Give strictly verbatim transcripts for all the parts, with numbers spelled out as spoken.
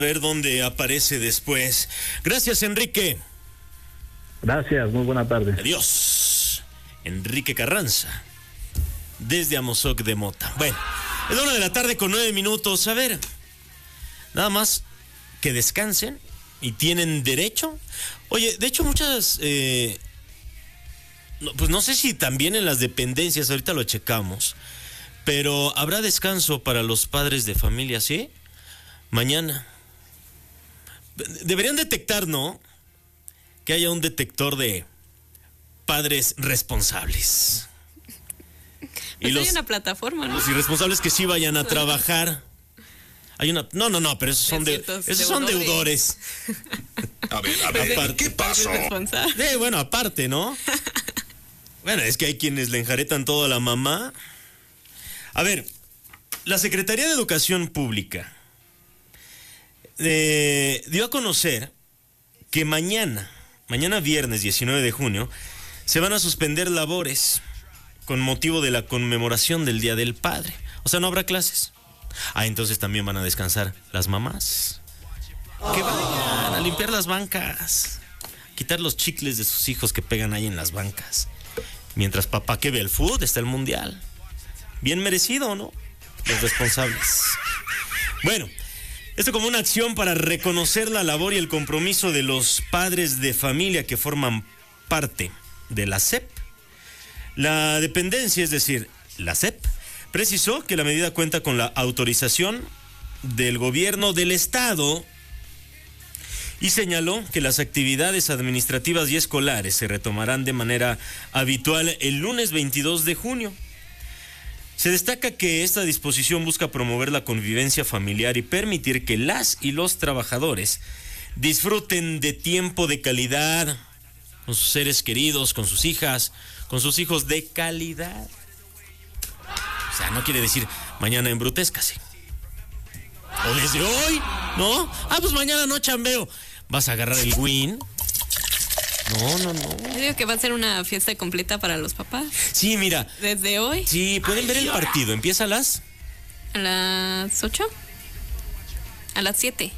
ver dónde aparece después. Gracias, Enrique. Gracias, muy buena tarde. Adiós. Enrique Carranza, desde Amozoc de Mota. Bueno, es la una de la tarde con nueve minutos. A ver, nada más que descansen y tienen derecho. Oye, de hecho muchas, eh, no, pues no sé si también en las dependencias, ahorita lo checamos, pero habrá descanso para los padres de familia, ¿sí? Mañana. Deberían detectar, ¿no? Que haya un detector de padres responsables. Pues y los, hay una plataforma, ¿no? Los irresponsables que sí vayan a trabajar. Hay una, no, no, no, pero esos son de, esos son deudores. A ver, a ver, aparte, ¿qué pasó? Sí, bueno, aparte, ¿no? Bueno, es que hay quienes le enjaretan todo a la mamá. A ver, la Secretaría de Educación Pública eh, dio a conocer que mañana, mañana viernes diecinueve de junio, se van a suspender labores con motivo de la conmemoración del Día del Padre. O sea, no habrá clases. Ah, entonces también van a descansar las mamás. Que vayan a limpiar las bancas, quitar los chicles de sus hijos que pegan ahí en las bancas. Mientras papá que ve el fútbol, está el mundial. Bien merecido, ¿no? Los responsables. Bueno, esto como una acción para reconocer la labor y el compromiso de los padres de familia que forman parte de la S E P. La dependencia, es decir, la S E P, precisó que la medida cuenta con la autorización del gobierno del estado y señaló que las actividades administrativas y escolares se retomarán de manera habitual el lunes veintidós de junio. Se destaca que esta disposición busca promover la convivencia familiar y permitir que las y los trabajadores disfruten de tiempo de calidad con sus seres queridos, con sus hijas, con sus hijos de calidad. O sea, no quiere decir mañana embrutézcase. O desde hoy, ¿no? Ah, pues mañana no chambeo. ¿Vas a agarrar el win? No, no, no. Yo digo que va a ser una fiesta completa para los papás. Sí, mira. Desde hoy. Sí, pueden ver el partido. ¿Empieza a las? A las ocho. A las siete.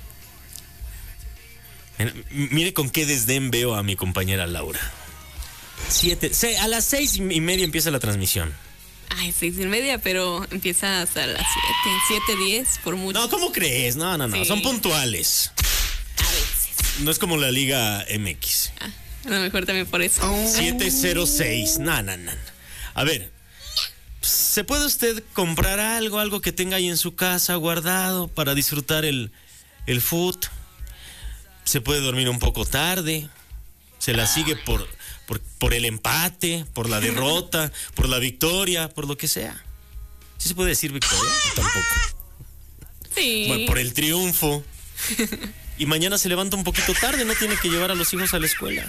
Mire con qué desdén veo a mi compañera Laura. Siete. Se, a las seis y media empieza la transmisión. Ay, seis y media, pero empieza hasta las siete. Siete, diez, por mucho. No, ¿cómo crees? No, no, no. Sí. Son puntuales. A veces. No es como la Liga M X. Ah. A lo mejor también por eso. siete cero seis. No, no, no. A ver, ¿se puede usted comprar algo, algo que tenga ahí en su casa guardado para disfrutar el, el food? Se puede dormir un poco tarde. Se la sigue por, por, por el empate, por la derrota, por la victoria, por lo que sea. ¿Sí se puede decir victoria? Tampoco. Sí. Bueno, por el triunfo. Y mañana se levanta un poquito tarde, no tiene que llevar a los hijos a la escuela.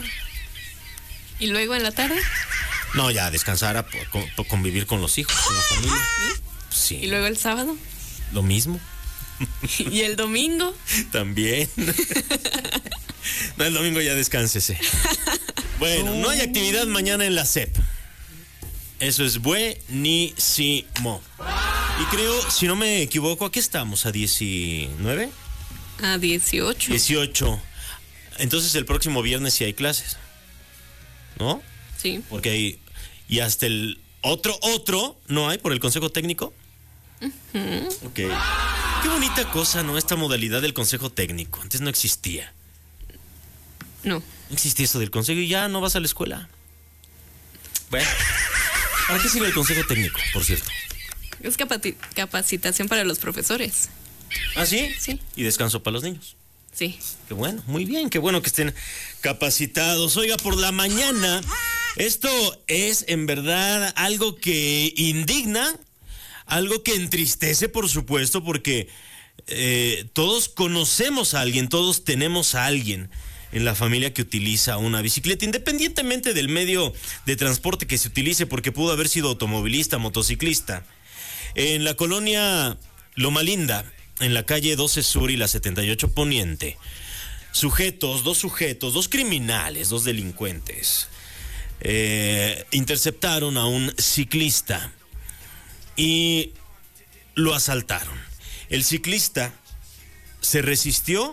¿Y luego en la tarde? No, ya descansar, a, a convivir con los hijos, con la familia. ¿Sí? Sí. ¿Y luego el sábado? Lo mismo. ¿Y el domingo? También. No, el domingo ya descánsese. Bueno, no hay actividad mañana en la S E P. Eso es buenísimo. Y creo, si no me equivoco, ¿a qué estamos? ¿A diecinueve? A dieciocho. dieciocho. Entonces el próximo viernes sí hay clases, ¿no? Sí. Porque hay... Y hasta el otro, otro, ¿no hay por el Consejo Técnico? Uh-huh. Ok. Qué bonita cosa, ¿no? Esta modalidad del Consejo Técnico. Antes no existía. No. No existía eso del Consejo y ya no vas a la escuela. Bueno. ¿Para qué sirve el Consejo Técnico, por cierto? Es capaci- capacitación para los profesores. ¿Ah, sí? Sí. Y descanso para los niños. Sí. Qué bueno, muy bien, qué bueno que estén capacitados. Oiga, por la mañana, esto es en verdad algo que indigna, algo que entristece, por supuesto, porque eh, todos conocemos a alguien, todos tenemos a alguien en la familia que utiliza una bicicleta, independientemente del medio de transporte que se utilice, porque pudo haber sido automovilista, motociclista. En la colonia Loma Linda, en la calle doce Sur y la setenta y ocho Poniente, sujetos, dos sujetos, dos criminales, dos delincuentes, eh, interceptaron a un ciclista y lo asaltaron. El ciclista se resistió